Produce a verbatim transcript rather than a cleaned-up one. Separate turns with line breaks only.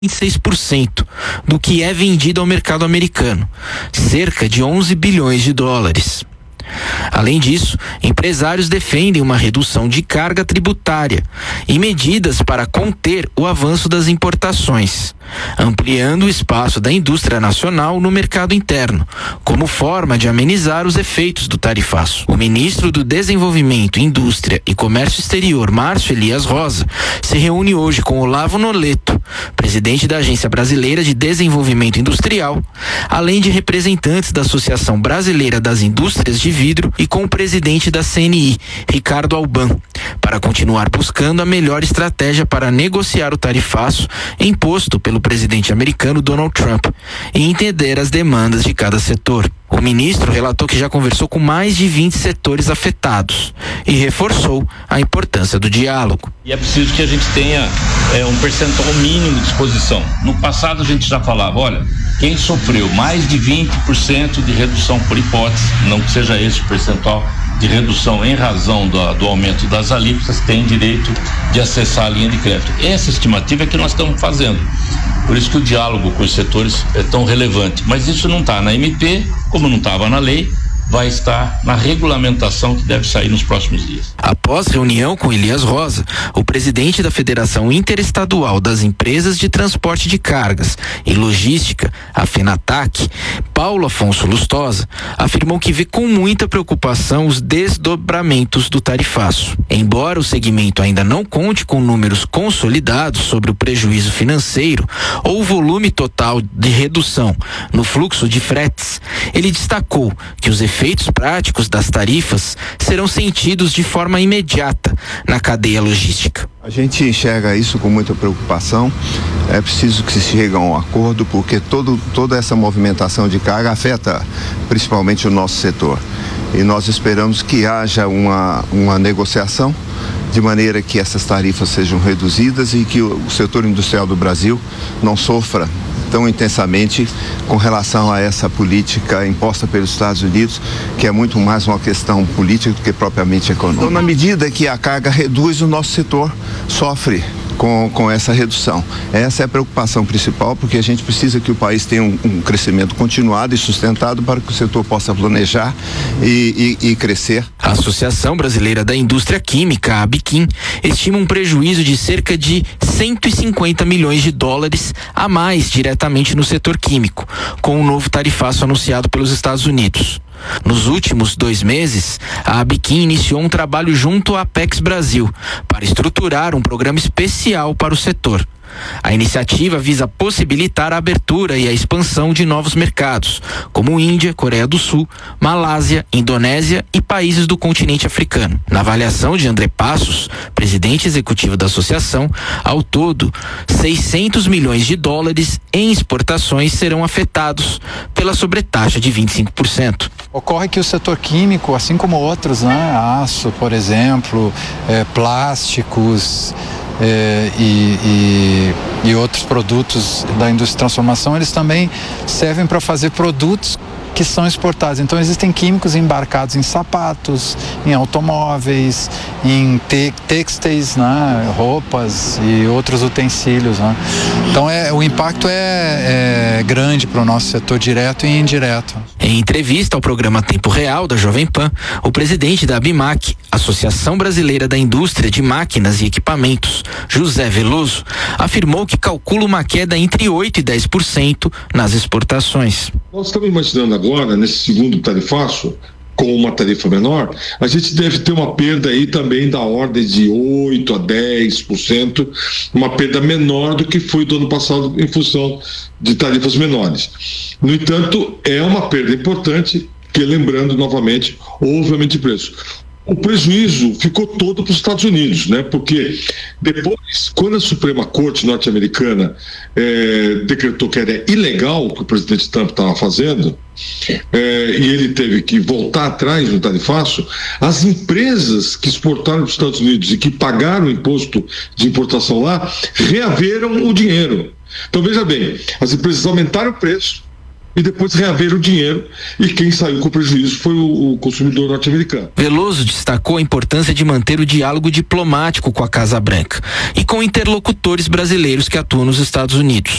vinte e seis por cento do que é vendido ao mercado americano, cerca de onze bilhões de dólares. Além disso, empresários defendem uma redução de carga tributária e medidas para conter o avanço das importações, ampliando o espaço da indústria nacional no mercado interno, como forma de amenizar os efeitos do tarifaço. O ministro do Desenvolvimento, Indústria e Comércio Exterior, Márcio Elias Rosa, se reúne hoje com Olavo Noleto, presidente da Agência Brasileira de Desenvolvimento Industrial, além de representantes da Associação Brasileira das Indústrias de Vidro e com o presidente da C N I, Ricardo Alban, para continuar buscando a melhor estratégia para negociar o tarifaço imposto pelo presidente americano Donald Trump e entender as demandas de cada setor. O ministro relatou que já conversou com mais de vinte setores afetados e reforçou a importância do diálogo.
E é preciso que a gente tenha é, um percentual mínimo de exposição. No passado a gente já falava, olha, quem sofreu mais de vinte por cento de redução por hipótese, não que seja esse o percentual de redução em razão do, do aumento das alíquotas, tem direito de acessar a linha de crédito. Essa estimativa é que nós estamos fazendo. Por isso que o diálogo com os setores é tão relevante. Mas isso não está na M P, como não estava na lei, vai estar na regulamentação que deve sair nos próximos dias.
Após reunião com Elias Rosa, o presidente da Federação Interestadual das Empresas de Transporte de Cargas e Logística, a FENATAC, Paulo Afonso Lustosa, afirmou que vê com muita preocupação os desdobramentos do tarifaço. Embora o segmento ainda não conte com números consolidados sobre o prejuízo financeiro ou o volume total de redução no fluxo de fretes, ele destacou que os efeitos efeitos práticos das tarifas serão sentidos de forma imediata na cadeia logística.
A gente enxerga isso com muita preocupação. É preciso que se chegue a um acordo, porque todo, toda essa movimentação de carga afeta principalmente o nosso setor. E nós esperamos que haja uma, uma negociação de maneira que essas tarifas sejam reduzidas e que o, o setor industrial do Brasil não sofra tão intensamente com relação a essa política imposta pelos Estados Unidos, que é muito mais uma questão política do que propriamente econômica. Então, na medida que a carga reduz, o nosso setor sofre com, com essa redução. Essa é a preocupação principal, porque a gente precisa que o país tenha um, um crescimento continuado e sustentado para que o setor possa planejar e, e, e crescer.
A Associação Brasileira da Indústria Química, a ABIQUIM, estima um prejuízo de cerca de cento e cinquenta milhões de dólares a mais diretamente no setor químico, com o novo tarifaço anunciado pelos Estados Unidos. Nos últimos dois meses, a ABIQUIM iniciou um trabalho junto à Apex Brasil para estruturar um programa especial para o setor. A iniciativa visa possibilitar a abertura e a expansão de novos mercados, como Índia, Coreia do Sul, Malásia, Indonésia e países do continente africano. Na avaliação de André Passos, presidente executivo da associação, ao todo, seiscentos milhões de dólares em exportações serão afetados pela sobretaxa de vinte e cinco por cento.
Ocorre que o setor químico, assim como outros, né, aço, por exemplo, é, plásticos, É, e, e, e outros produtos da indústria de transformação, eles também servem para fazer produtos que são exportados. Então existem químicos embarcados em sapatos, em automóveis, em te- têxteis, né, roupas e outros utensílios, né? Então é, o impacto é, é grande para o nosso setor direto e indireto.
Em entrevista ao programa Tempo Real da Jovem Pan, o presidente da ABIMAQ, Associação Brasileira da Indústria de Máquinas e Equipamentos, José Veloso, afirmou que calcula uma queda entre oito e dez por cento nas exportações.
Nós estamos imaginando agora, nesse segundo tarifaço, com uma tarifa menor, a gente deve ter uma perda aí também da ordem de oito a dez por cento, uma perda menor do que foi do ano passado em função de tarifas menores. No entanto, é uma perda importante, que, lembrando novamente, houve aumento de preço. O prejuízo ficou todo para os Estados Unidos, né? Porque depois, quando a Suprema Corte norte-americana eh, decretou que era ilegal o que o presidente Trump estava fazendo, eh, e ele teve que voltar atrás no tarifaço, as empresas que exportaram para os Estados Unidos e que pagaram o imposto de importação lá, reaveram o dinheiro. Então, veja bem, as empresas aumentaram o preço, e depois reaver o dinheiro, e quem saiu com prejuízo foi o, o consumidor norte-americano.
Veloso destacou a importância de manter o diálogo diplomático com a Casa Branca e com interlocutores brasileiros que atuam nos Estados Unidos.